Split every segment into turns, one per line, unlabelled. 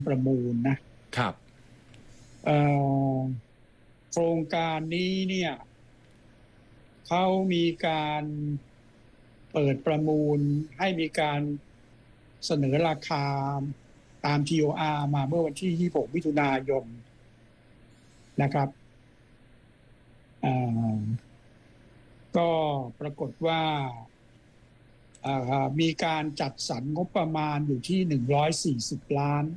ประมูลนะครับโครงการนี้เนี่ยเขามีการเปิดประมูลให้มีการเสนอราคาตาม TOR มาเมื่อวันที่26มิถุนายนนะครับก็ปรากฏว่ามีการจัดสรรงบประมาณอยู่ที่140ล้าน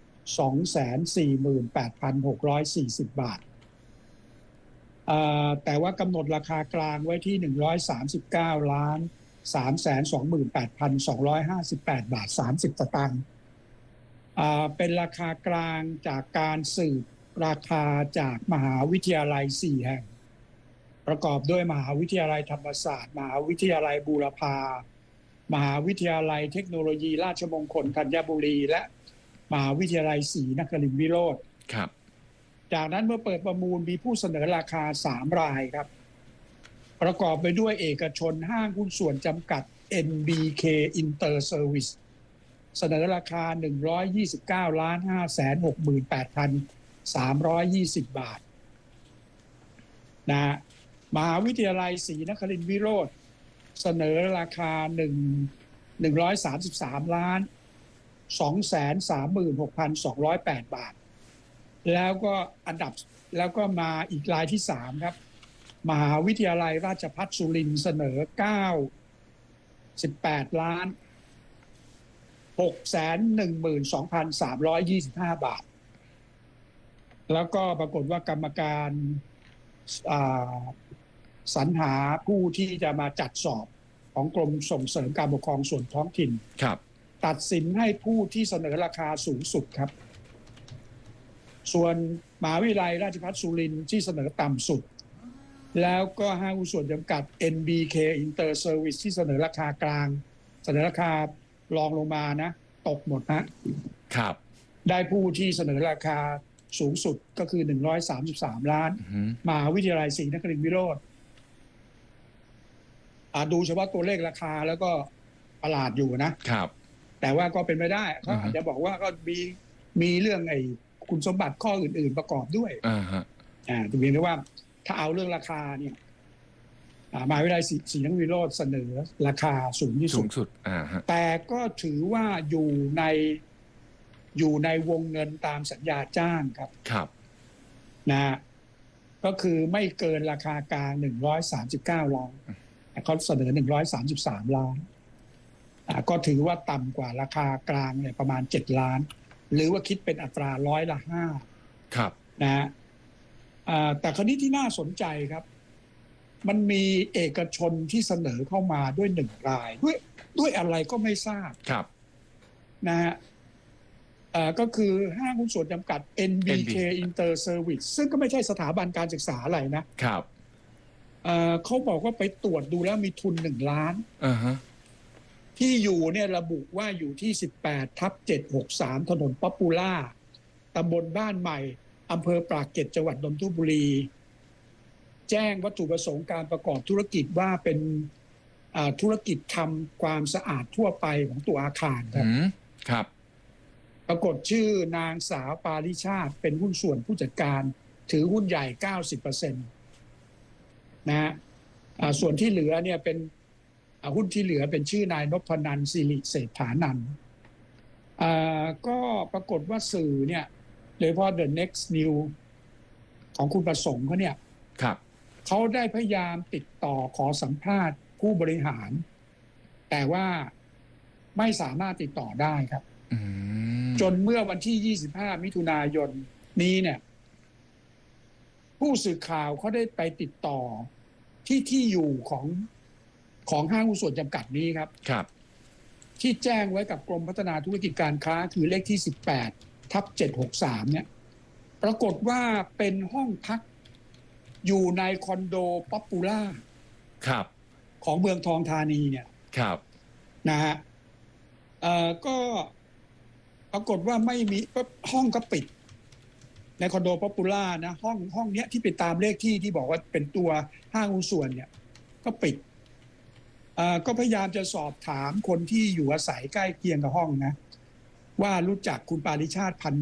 248,640 บาทแต่ว่ากำหนดราคากลางไว้ที่139ล้าน328,258 บาท30 สตางค์เป็นราคากลางจากการสืบราคาจากมหาวิทยาลัย4แห่งประกอบด้วยมหาวิทยาลัยธรรมศาสตร์มหาวิทยาลัยบูรพามหาวิทยาลัยเทคโนโลยีราชมงคลธัญบุรีและมหาวิทยาลัยศรีนครินทร์วิโรจน์
ครับ
จากนั้นเมื่อเปิดประมูลมีผู้เสนอราคา3รายครับประกอบไปด้วยเอกชนห้างหุ้นส่วนจำกัด NBK Inter Service เสนอราคา129,568,320 บาทนะมหาวิทยาลัยศรีนครินทร์วิโรจน์เสนอราคา133ล้าน236,208 บาทแล้วก็แล้วก็มาอีกรายที่3ครับมหาวิทยาลัยราชภัฏสุรินทร์เสนอ18ล้าน612,325 บาทแล้วก็ปรากฏว่ากรรมการสรรหาผู้ที่จะมาจัดสอบของกรมส่งเสริมการปกครองส่วนท้องถิ่นตัดสินให้ผู้ที่เสนอราคาสูงสุดครับส่วนมหาวิทยาลัยราชภัฏสุรินทร์ที่เสนอต่ำสุดแล้วก็ห้างหุ้นส่วนจำกัด NBK Inter Service ที่เสนอราคากลางเสนอราคารองลงมานะตกหมด
นะครับ
ได้ผู้ที่เสนอราคาสูงสุดก็คือ133ล้านมหาวิทยาลัยศรีนครินทร์วิโรจน์ดูเฉพาะตัวเลขราคาแล้วก็ประหลาดอยู่
นะครับ
แต่ว่าก็เป็นไปได้เขาอาจจะบอกว่าก็มีเรื่องคุณสมบัติข้ออื่นๆประกอบด้วยถึงเรียนได้ว่าถ้าเอาเรื่องราคาเนี่ยมหาวิทยาลัยศรีนครินทร์วิโรจน์เสนอราคาสูงที่สุดแต่ก็ถือว่าอยู่ในวงเงินตามสัญญาจ้างครับนะก็คือไม่เกินราคากลาง139ล้านเขาเสนอ133ล้านก็ถือว่าต่ำกว่าราคากลางเนี่ยประมาณ7ล้านหรือว่าคิดเป็นอัตรา5%
ครับ
นะแต่คราวนี้ที่น่าสนใจครับมันมีเอกชนที่เสนอเข้ามาด้วย1รายด้วยอะไรก็ไม่ทราบ
ครับ
นะฮะก็คือห้างหุ้นส่วนจำกัด NBK Inter Service ซึ่งก็ไม่ใช่สถาบันการศึกษาอะไรนะครับเขาบอกว่าไปตรวจดูแล้วมีทุน1ล้านที่อยู่เนี่ยระบุว่าอยู่ที่18/763ถนนป๊อปปูล่าตำบลบ้านใหม่อำเภอปากเกร็ดจังหวัดนนทบุรีแจ้งวัตถุประสงค์การประกอบธุรกิจว่าเป็นธุรกิจทำความสะอาดทั่วไปของตัวอาคาร
ครับ
ปรากฏชื่อนางสาวปาริชาติเป็นหุ้นส่วนผู้จัดการถือหุ้นใหญ่ 90% นะฮะส่วนที่เหลือเนี่ยเป็นหุ้นที่เหลือเป็นชื่อนายนพนันท์สิริเศรษฐานันท์ก็ปรากฏว่าสื่อเนี่ยโดยเฉพาะ The Next New ของคุณประสงค์เขาเนี่ยเขาได้พยายามติดต่อขอสัมภาษณ์ผู้บริหารแต่ว่าไม่สามารถติดต่อได้ครับจนเมื่อวันที่25มิถุนายนนี้เนี่ยผู้สื่อข่าวเขาได้ไปติดต่อที่อยู่ของห้างหุ้นส่วนจำกัดนี้ครับที่แจ้งไว้กับกรมพัฒนาธุรกิจการค้าคือเลขที่18/763เนี่ยปรากฏว่าเป็นห้องพักอยู่ในคอนโดป๊อปปูล่าของเมืองทองธานีเนี่ยนะฮะก็ปรากฏว่าไม่มีห้องก็ปิดในคอนโดป๊อปปูล่านะห้องเนี้ยที่ไปตามเลขที่บอกว่าเป็นตัวห้างหุ้นส่วนเนี่ยก็ปิดก็พยายามจะสอบถามคนที่อยู่อาศัยใกล้เคียงกับห้องนะว่ารู้จักคุณปาริชาติพัน